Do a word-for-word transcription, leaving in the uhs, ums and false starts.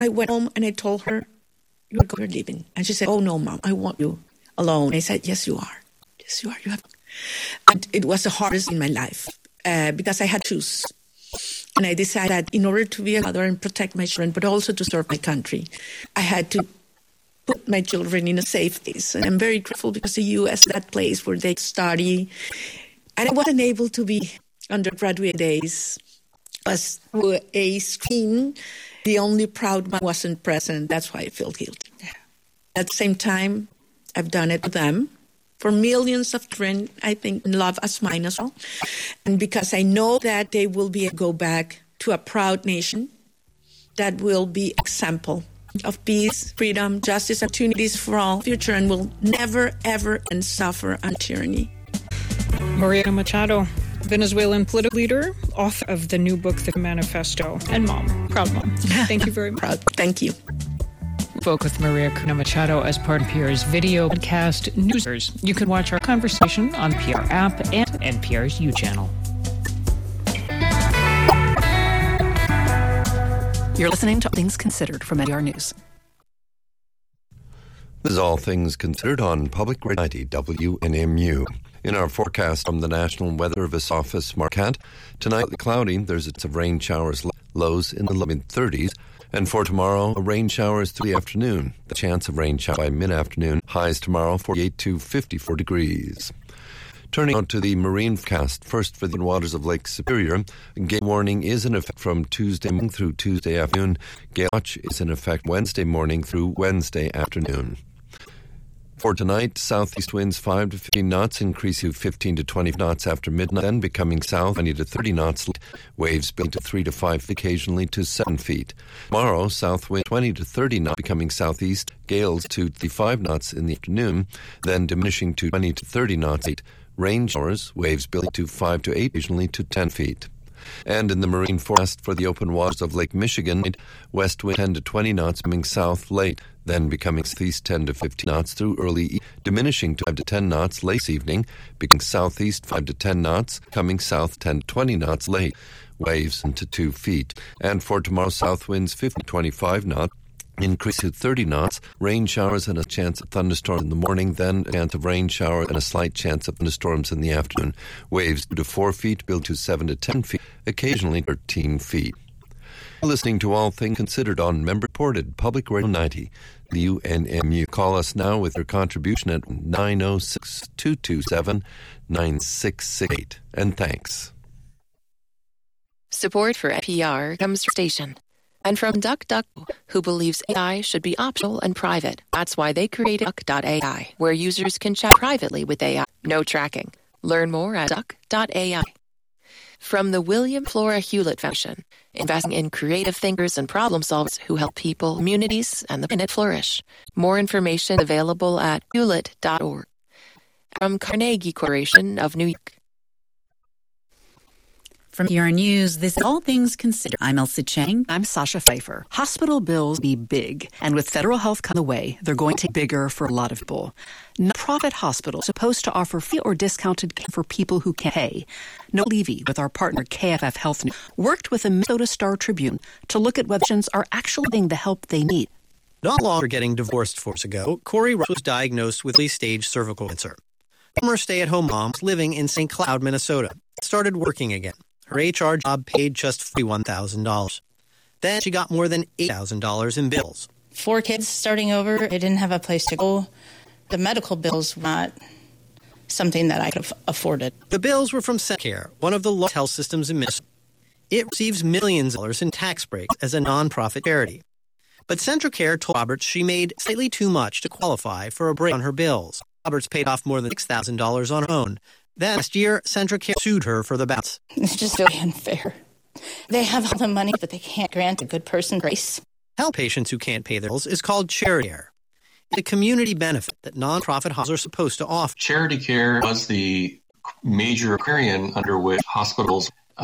I went home and I told her, you're going to leaving. And she said, oh, no, Mom, I want you alone. I said, yes, you are. Yes, you are. You have. And it was the hardest in my life uh, because I had to choose. And I decided that in order to be a mother and protect my children, but also to serve my country, I had to put my children in a safe place. And I'm very grateful because the U S is that place where they study. And I wasn't able to be undergraduate days. As through a screen, the only proud mom wasn't present. That's why I feel guilty. At the same time, I've done it for them. For millions of children, I think, love as mine as well. And because I know that they will be able to go back to a proud nation that will be example of peace, freedom, justice, opportunities for all future, and will never, ever, and suffer on tyranny. Maria Machado, Venezuelan political leader, author of the new book, The Manifesto, and mom, proud mom. Thank you very much. Proud. Thank you. We spoke with Maria Corina Machado as part of N P R's video podcast Newsers. You can watch our conversation on the N P R app and N P R's YouTube channel. You're listening to All Things Considered from N P R News. This is All Things Considered on Public Radio ninety W N M U. In our forecast from the National Weather Service Office, Marquette, tonight cloudy, there's a chance of rain showers, lows in the mid-thirties. And for tomorrow, rain showers through the afternoon. The chance of rain showers by mid-afternoon. Highs tomorrow, forty-eight to fifty-four degrees. Turning on to the marine forecast, first for the waters of Lake Superior, gale warning is in effect from Tuesday morning through Tuesday afternoon. Gale watch is in effect Wednesday morning through Wednesday afternoon. For tonight, southeast winds five to fifteen knots, increase to fifteen to twenty knots after midnight, then becoming south twenty to thirty knots. Waves building to three to five, occasionally to seven feet. Tomorrow, south wind twenty to thirty knots, becoming southeast, gales to five knots in the afternoon, then diminishing to twenty to thirty knots. Rain showers, waves building to five to eight, occasionally to ten feet. And in the marine forecast for the open waters of Lake Michigan, west wind ten to twenty knots, coming south late, then becoming southeast ten to fifteen knots through early evening, diminishing to five to ten knots late evening, becoming southeast five to ten knots, coming south ten to twenty knots late, waves into two feet. And for tomorrow, south winds fifty to twenty-five knots, increase to thirty knots, rain showers and a chance of thunderstorms in the morning, then a chance of rain showers and a slight chance of thunderstorms in the afternoon. Waves two to four feet, build to seven to ten feet, occasionally thirteen feet. Listening to All Things Considered on member-reported Public Radio ninety, the U N M U. Call us now with your contribution at nine oh six, two two seven, nine six six eight. And thanks. Support for N P R comes from station. And from DuckDuckGo, who believes A I should be optional and private. That's why they created Duck dot A I, where users can chat privately with A I. No tracking. Learn more at Duck dot A I. From the William Flora Hewlett Foundation, investing in creative thinkers and problem solvers who help people, communities, and the planet flourish. More information available at hewlett dot org. From Carnegie Corporation of New York. From N P R News, this is All Things Considered. I'm Elsa Chang. I'm Sasha Pfeiffer. Hospital bills be big, and with federal health coming the way, they're going to be bigger for a lot of people. Nonprofit hospitals supposed to offer free or discounted care for people who can't pay. Noah Levy, with our partner K F F Health News, worked with the Minnesota Star Tribune to look at whether patients are actually getting the help they need. Not long after getting divorced four years ago, Corey Ross was diagnosed with early-stage cervical cancer. Former stay-at-home mom living in Saint Cloud, Minnesota, started working again. Her H R job paid just forty-one thousand dollars. Then she got more than eight thousand dollars in bills. Four kids starting over. I didn't have a place to go. The medical bills were not something that I could have afforded. The bills were from Centracare, one of the largest health systems in Minnesota. It receives millions of dollars in tax breaks as a nonprofit charity. But Centracare told Roberts she made slightly too much to qualify for a break on her bills. Roberts paid off more than six thousand dollars on her own. Then last year, Centracare sued her for the balance. It's just really unfair. They have all the money, but they can't grant a good person grace. Help patients who can't pay their bills is called charity care. It's a community benefit that nonprofit hospitals are supposed to offer. Charity care was the major criterion under which hospitals